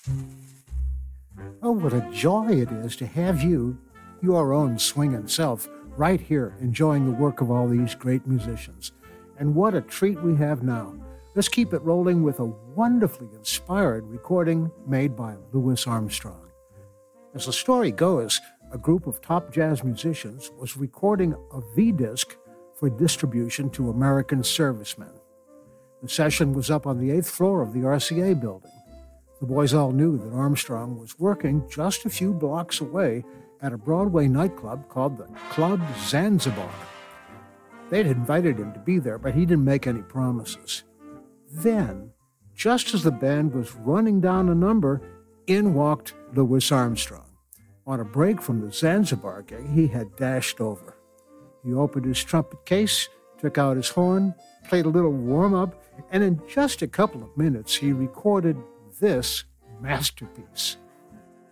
Oh, what a joy it is to have you, your own swinging self, right here enjoying the work of all these great musicians. And what a treat we have now. Let's keep it rolling with a wonderfully inspired recording made by Louis Armstrong. As the story goes, a group of top jazz musicians was recording a V-disc for distribution to American servicemen. The session was up on the 8th floor of the RCA building. The boys all knew that Armstrong was working just a few blocks away at a Broadway nightclub called the Club Zanzibar. They'd invited him to be there, but he didn't make any promises. Then, just as the band was running down a number, in walked Louis Armstrong. On a break from the Zanzibar gig, he had dashed over. He opened his trumpet case, took out his horn, played a little warm-up, and in just a couple of minutes, he recorded this masterpiece.